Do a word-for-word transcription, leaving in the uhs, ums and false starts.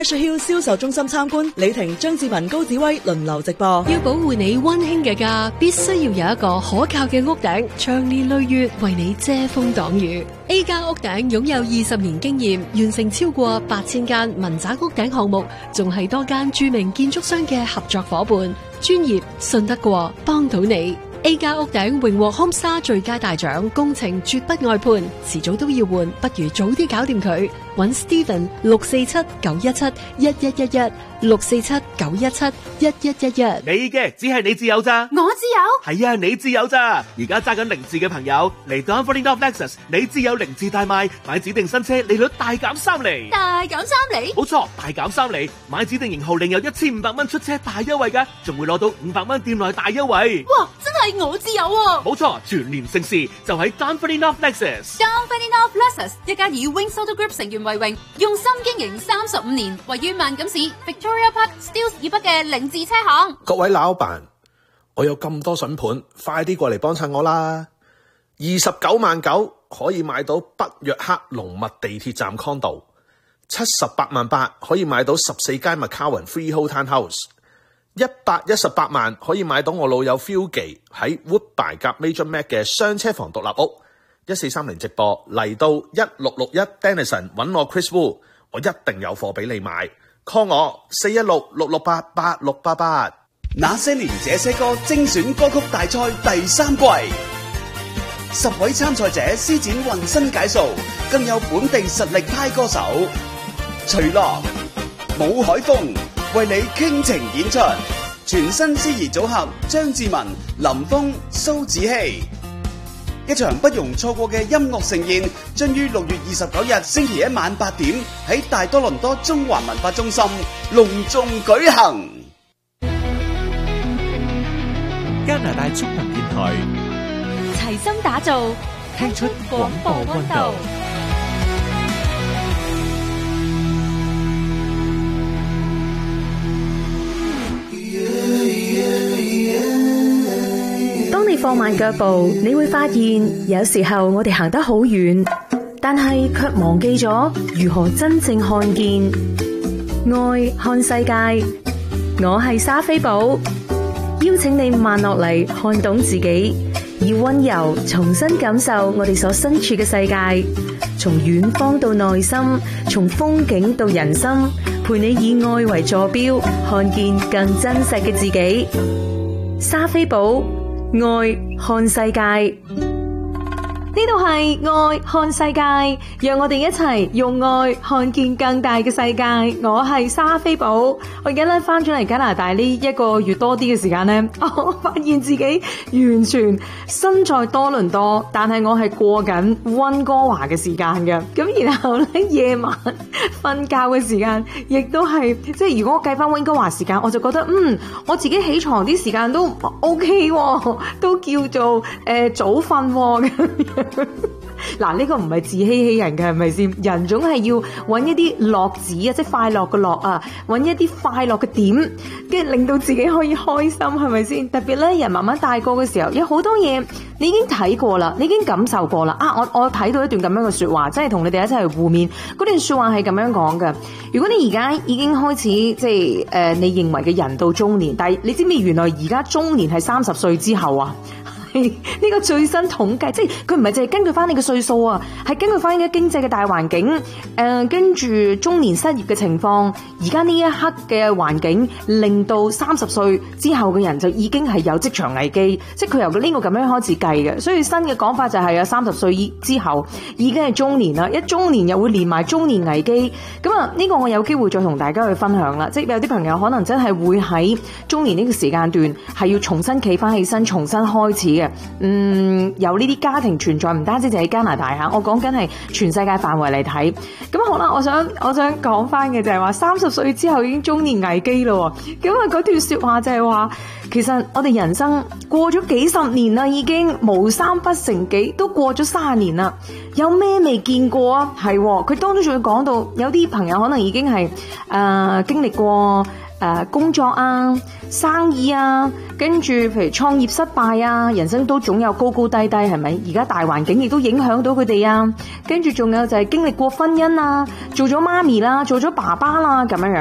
Fresh Hill 銷售中心參觀，李婷、張志文、高子威輪流直播。 要保護你溫馨嘅家，必須要有一個可靠嘅屋頂，長年累月為你遮風擋雨。A 加屋頂擁有二十年經驗，完成超過八千間民宅屋頂項目，仲係多間著名建築商嘅合作夥伴，專業信得過，幫到你。A 加屋頂榮獲 Homestar 最佳大獎，工程絕不外判，遲早都要換，不如早啲搞掂佢。搵 Steven 六四七九一七一一一一六四七九一七一一一一。 你嘅只係你自有咋？ 我自有？ 係啊，你自有咋？而家揸緊零字嘅朋友嚟到 Dunfermline of Lexus，你自有零字大賣，買指定新車利率大減三厘。 大減三厘？ 冇錯，大減三厘，買指定型號另有一千五百蚊出車大優惠噶，仲會攞到五百蚊店內大優惠。 哇，真係我自有喎！ 冇錯，全年盛事就喺 Dunfermline of Lexus。Dunfermline of Lexus 一家以 Wings Auto Group 成員為榮，用心經營三十五年，位於萬錦市 Victoria Park Steeles 以北嘅凌志車行。 各位老闆，我有咁多筍盤，快啲過嚟幫襯我啦！二十九萬九可以買到北約克龍脈地鐵站 condo， 七十八萬八可以買到十四間 McCowan Freehold Townhouse， 一百一十八萬可以買到我老友 Philgy 喺 Woodbine 夾 Major Mac 嘅雙車房獨立屋。一四三零直播嚟到一六六一 Denison 揾我 Chris Wu， 我一定有貨俾你買 ，call 我四一六六六八八六八八。 那些年這些歌精選歌曲大賽第三季，十位參賽者施展渾身解數，更有本地實力派歌手徐樂、武海峰為你傾情演出，全新司儀組合張志文、林峰、蘇子希。一場不容錯過嘅音樂盛宴，將於六月二十九日星期一晚八點喺大多倫多中環文化中心隆重舉行。 加拿大中文電台齊心打造， 聽出廣播溫度。 當你放慢腳步，你會發現有時候我哋行得好遠，但係卻忘記咗如何真正看見愛看世界。我係莎菲寶，邀請你慢落嚟，看懂自己，以溫柔重新感受我哋所身處嘅世界，從遠方到內心，從風景到人心，陪你以愛為坐標，看見更真實嘅自己。莎菲寶，愛看世界。呢度係愛看世界，讓我哋一齊用愛看見更大嘅世界。我係莎菲寶，我而家咧翻咗嚟加拿大呢一個月多啲嘅時間咧，我發現自己完全身在多倫多，但係我係過緊溫哥華嘅時間嘅。咁然後咧夜晚瞓覺嘅時間，亦都係即係如果我計翻溫哥華時間，我就覺得嗯，我自己起床啲時間都 OK， 都叫做誒、呃、早瞓咁樣。嗱，呢個唔係自欺欺人嘅，係咪先？人總係要揾一啲樂子啊，即係快樂嘅樂啊，揾一啲快樂嘅點，跟住令到自己可以開心，係咪先？特別咧，人慢慢大個嘅時候，有好多嘢你已經睇過啦，你已經感受過啦。啊，我我睇到一段咁樣嘅說話，即係同你哋一齊去互勉。嗰段說話係咁樣講嘅：如果你而家已經開始即係誒、呃，你認為嘅人到中年，但係你知唔知原來而家中年係三十歲之後啊？呢個最新統計，即係佢唔係淨係根據翻你嘅歲數啊，係根據翻嘅經濟嘅大環境，誒、呃，跟住中年失業嘅情況，而家呢一刻嘅環境，令到三十歲之後嘅人就已經係有職場危機，即係佢由呢個咁樣開始計嘅，所以新嘅講法就係啊，三十歲之後已經係中年啦，一中年又會連埋中年危機，咁啊呢個我有機會再同大家去分享啦，即係有啲朋友可能真係會喺中年呢個時間段係要重新企翻起身，重新開始嘅。嗯，有呢啲家庭存在，唔單止就喺加拿大吓，我講緊係全世界範圍嚟睇。咁好啦，我想我想講翻嘅就係話，三十歲之後已經中年危機咯。咁啊，嗰段說話就係話，其實我哋人生過咗幾十年啦，已經無三不成幾，都過咗三十年啦，有咩未見過啊？係，佢當中仲要講到，有啲朋友可能已經係誒、呃、經歷過。誒、 呃、工作啊、生意啊，跟住譬如創業失敗啊，人生都總有高高低低，係咪？而家大環境亦都影響到佢哋啊，跟住仲有就係經歷過婚姻啊，做咗媽咪啦，做咗爸爸啦咁樣樣。